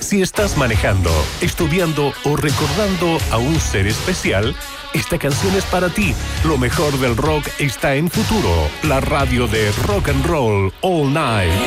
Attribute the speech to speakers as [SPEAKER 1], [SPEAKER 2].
[SPEAKER 1] Si estás manejando, estudiando o recordando a un ser especial, esta canción es para ti. Lo mejor del rock está en Futuro, la radio de rock and roll all night.